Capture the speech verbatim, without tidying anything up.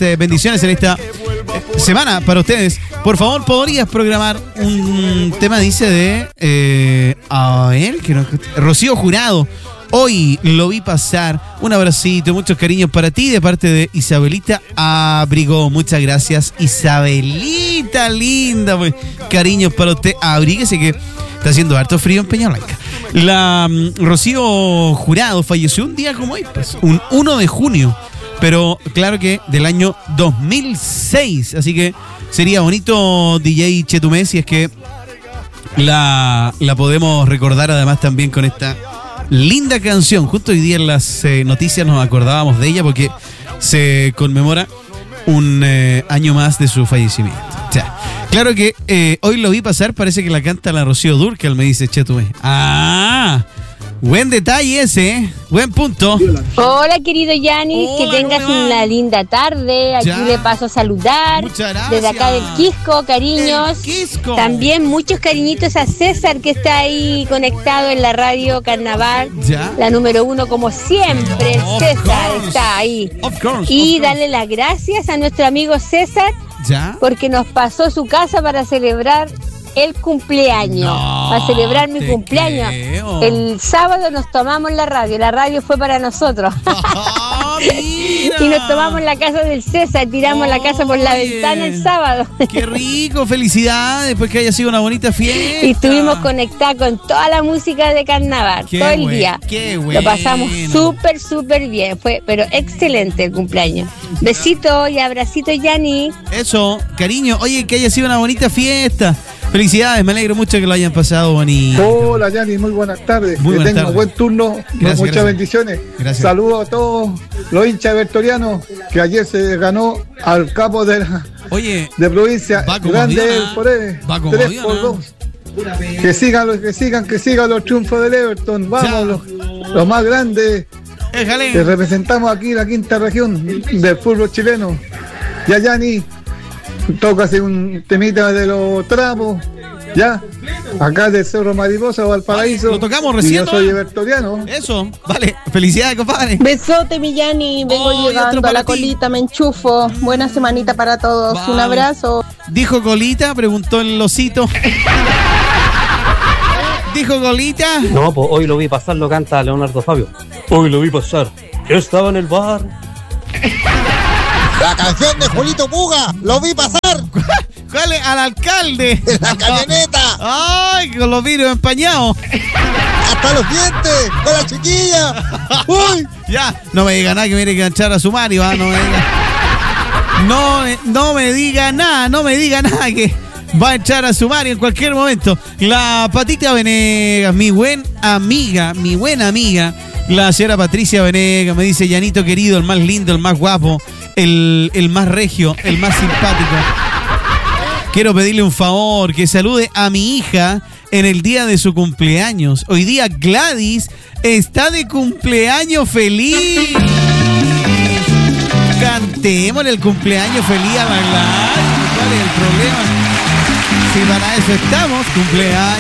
eh, bendiciones en esta eh, semana para ustedes. Por favor, ¿podrías programar un tema, dice, de... Eh, a ver, que no, Rocío Jurado. Hoy lo vi pasar. Un abracito, muchos cariños para ti de parte de Isabelita Abrigó. Muchas gracias, Isabelita linda. Pues, cariños para usted. Abríguese que está haciendo harto frío en Peñablanca. La um, Rocío Jurado falleció un día como hoy, pues, un uno de junio. Pero claro que del año dos mil seis. Así que sería bonito, D J Chetumé, si es que la, la podemos recordar además también con esta linda canción. Justo hoy día en las eh, noticias nos acordábamos de ella porque se conmemora un eh, año más de su fallecimiento. O sea, claro que eh, hoy lo vi pasar, parece que la canta la Rocío Dúrcal, me dice Chetumé. Ah, buen detalle ese, ¿eh? Buen punto. Hola, querido Yanis, que tengas una linda tarde. Aquí ya. le paso a saludar. Muchas gracias. Desde acá del Quisco, cariños. Quisco. También muchos cariñitos a César, que está ahí conectado en la radio Carnaval. Ya. La número uno, como siempre. Of César course. está ahí. Of course, Y of course. darle las gracias a nuestro amigo César, ¿Ya? porque nos pasó su casa para celebrar el cumpleaños, No, para celebrar mi te cumpleaños. creo. El sábado nos tomamos la radio, la radio fue para nosotros. Oh, mira. Y nos tomamos la casa del César, tiramos la casa por la Oye. ventana el sábado. Qué rico, felicidades, después que haya sido una bonita fiesta. Y estuvimos conectados con toda la música de carnaval, Qué todo el buen- día. qué bueno. Lo pasamos súper, súper bien. Fue, pero excelente el cumpleaños. Besito y abracito, Yanni. Eso, cariño, oye, que haya sido una bonita fiesta. Felicidades, me alegro mucho que lo hayan pasado bonito. Hola, Yanni, muy buenas tardes. Muy que buenas tengan tardes. buen turno, Gracias, muchas gracias. bendiciones. Gracias. Saludos a todos los hinchas bertorianos que ayer se ganó al capo de, la, Oye, de provincia. Va como Grande Diana. el por él, Va como tres Diana. por dos. Que sigan, los, que sigan, que sigan los triunfos del Everton. Vamos, Ya. los, los más grandes que déjale. representamos aquí la quinta región del fútbol chileno. Ya, Yanni, tócase un temita de los trapos. Ya, acá del Cerro Mariposa o Valparaíso. Lo tocamos Y recién, yo soy ¿no? evertoriano. Eso, vale, felicidades, compadre. Besote, Millani, vengo Oh, y otro llegando a para la ti. colita, me enchufo. Buena semanita para todos, un Vale. abrazo. Dijo Colita, preguntó el osito. Dijo Colita. No, pues hoy lo vi pasar, lo canta Leonardo Fabio. Hoy lo vi pasar. Yo estaba en el bar. La canción de Julito Puga, lo vi pasar ¿Cuál es? Al alcalde. en la camioneta, Ay, con los vidrios empañados. hasta los dientes, con la chiquilla. Uy, Ya, no me diga nada que me viene a enganchar a su Mario, ¿ah? No me diga. No, me- no me diga nada, no me diga nada que va a echar a su Mario en cualquier momento. La Patita Venegas, mi buen amiga, mi buena amiga, la señora Patricia Venegas, me dice: Yanito querido, el más lindo, el más guapo, el, el más regio, el más simpático. Quiero pedirle un favor, que salude a mi hija en el día de su cumpleaños. Hoy día Gladys está de cumpleaños feliz. Cantémosle el cumpleaños feliz a la Gladys. ¿Cuál es el problema? Si para eso estamos, cumpleaños